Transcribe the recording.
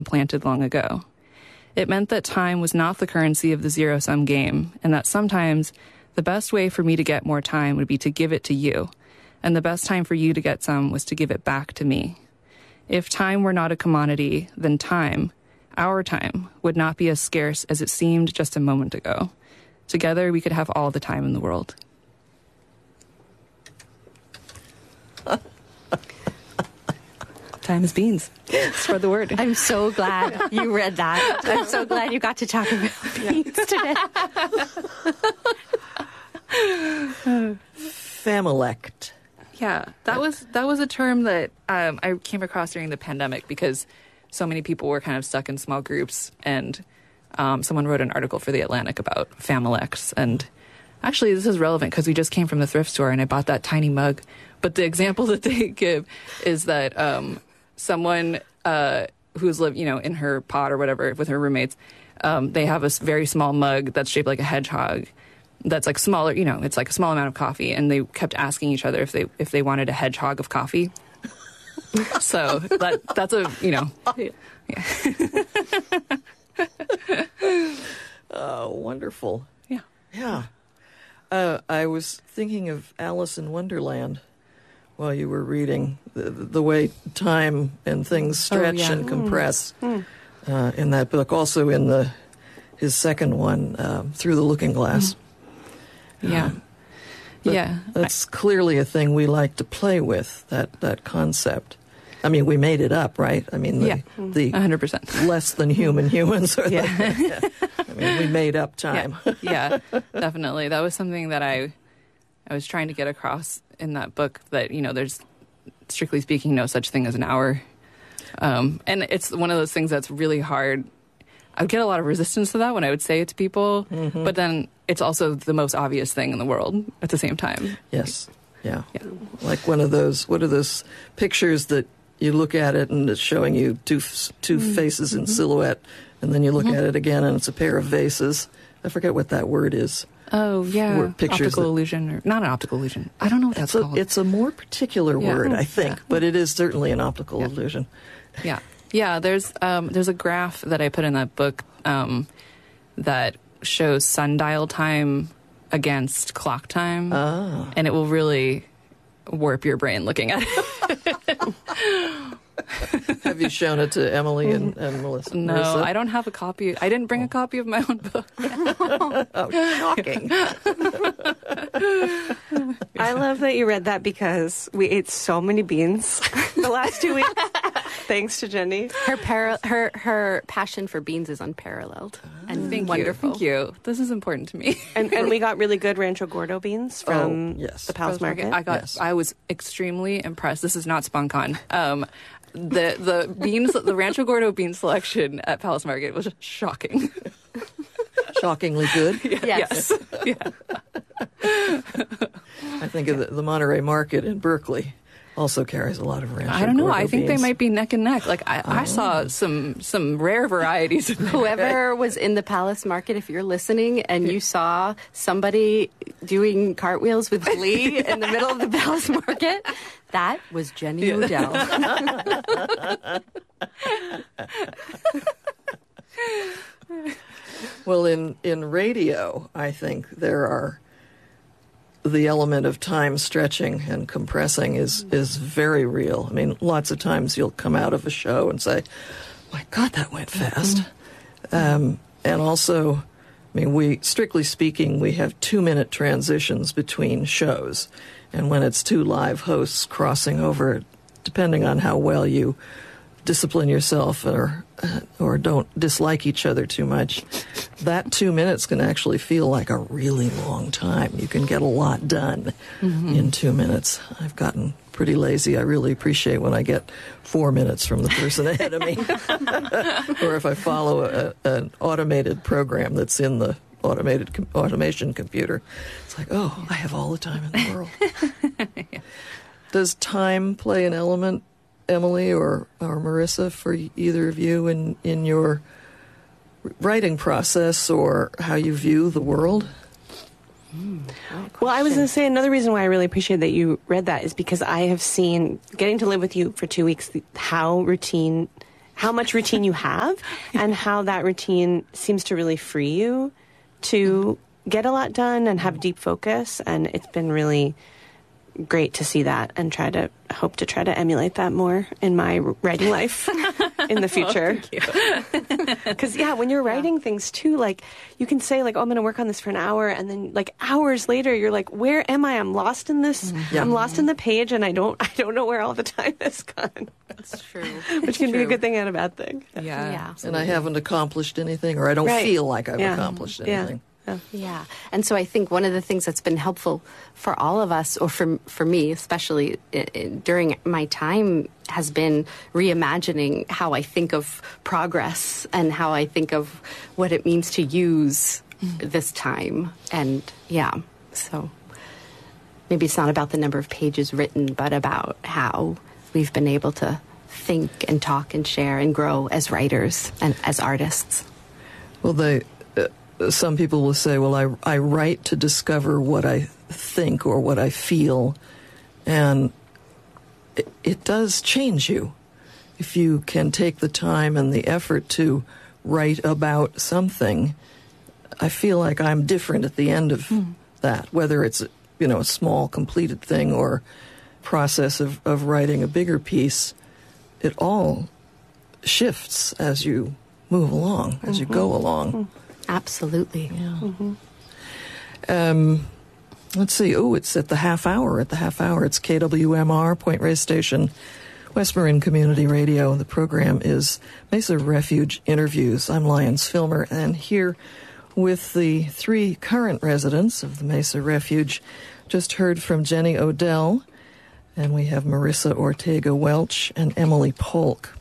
planted long ago. It meant that time was not the currency of the zero-sum game, and that sometimes the best way for me to get more time would be to give it to you, and the best time for you to get some was to give it back to me. If time were not a commodity, then time, our time, would not be as scarce as it seemed just a moment ago. Together, we could have all the time in the world. Time is beans. Spread the word. I'm so glad you read that. I'm so glad you got to talk about beans today. Familect. Yeah, that was a term that I came across during the pandemic because so many people were kind of stuck in small groups, and someone wrote an article for The Atlantic about Familects. And actually, this is relevant because we just came from the thrift store and I bought that tiny mug. But the example that they give is that someone who's lived, in her pod or whatever with her roommates, they have a very small mug that's shaped like a hedgehog. That's like smaller, it's like a small amount of coffee, and they kept asking each other if they wanted a hedgehog of coffee. So that's a yeah. Oh, wonderful. Yeah. Yeah. I was thinking of Alice in Wonderland while you were reading the way time and things stretch and compress in that book. Also in his second one, Through the Looking Glass. Yeah. That's clearly a thing we like to play with, that concept. I mean, we made it up, right? I mean, the 100%. less than human humans. I mean, we made up time. Yeah, definitely. That was something that I was trying to get across in that book, that, there's, strictly speaking, no such thing as an hour. And it's one of those things that's really hard. I would get a lot of resistance to that when I would say it to people, but then it's also the most obvious thing in the world at the same time. Yes. Yeah. Like what are those pictures that you look at it and it's showing you two faces in silhouette, and then you look at it again and it's a pair of vases. I forget what that word is. Oh, yeah. Optical illusion. Or not an optical illusion. I don't know what that's called. It's a more particular word, I think, but it is certainly an optical illusion. Yeah. Yeah, there's a graph that I put in that book that shows sundial time against clock time, and it will really warp your brain looking at it. Have you shown it to Emily and Melissa? No, Marissa? I don't have a copy. I didn't bring a copy of my own book. Oh, shocking. I love that you read that because we ate so many beans the last 2 weeks. Thanks to Jenny. Her passion for beans is unparalleled and wonderful. Thank you. This is important to me. And we got really good Rancho Gordo beans from the Palace Market. I was extremely impressed. This is not SponCon. The beans, the Rancho Gordo bean selection at Palace Market was shocking. Shockingly good. Yes. Yeah. I think of the Monterey Market in Berkeley also carries a lot of Rancho I don't know. Gordo I think beans. they might be neck and neck. Like I saw some rare varieties. Whoever was in the Palace Market, if you're listening and you saw somebody doing cartwheels with glee in the middle of the Palace Market, that was Jenny Odell. Well, in radio, I think the element of time stretching and compressing is very real. I mean, lots of times you'll come out of a show and say, my God, that went fast. And also, I mean, strictly speaking, we have 2-minute transitions between shows. And when it's two live hosts crossing over, depending on how well you discipline yourself or don't dislike each other too much, that 2 minutes can actually feel like a really long time. You can get a lot done in 2 minutes. I've gotten pretty lazy. I really appreciate when I get 4 minutes from the person ahead of me. Or if I follow an automated program that's in the automation computer, it's like, oh, I have all the time in the world. Does time play an element, Emily or Marissa, for either of you in your writing process or how you view the world? Well, I was going to say another reason why I really appreciate that you read that is because I have seen, getting to live with you for 2 weeks, how routine how much routine you have and how that routine seems to really free you to get a lot done and have deep focus. And it's been really great to see that and hope to try to emulate that more in my writing life in the future. Because when you're writing things too, like you can say like, oh, I'm going to work on this for an hour, and then like hours later you're like, where am I? I'm lost in this. Yeah. I'm lost in the page, and I don't know where all the time has gone. That's true. Which can be a good thing and a bad thing. Yeah. And I haven't accomplished anything, or I don't feel like I've accomplished anything. Yeah. And so I think one of the things that's been helpful for all of us, or for me especially during my time, has been reimagining how I think of progress and how I think of what it means to use this time. And so maybe it's not about the number of pages written, but about how we've been able to think and talk and share and grow as writers and as artists. Well, some people will say, well, I write to discover what I think or what I feel, and it does change you. If you can take the time and the effort to write about something, I feel like I'm different at the end of that, whether it's a small completed thing or process of writing a bigger piece. It all shifts as you move along, as you go along. Absolutely. Yeah. Let's see. Oh, it's at the half hour. It's KWMR, Point Reyes Station, West Marin Community Radio. The program is Mesa Refuge Interviews. I'm Lyons Filmer, and here with the 3 current residents of the Mesa Refuge. Just heard from Jenny Odell, and we have Marissa Ortega Welch and Emily Polk.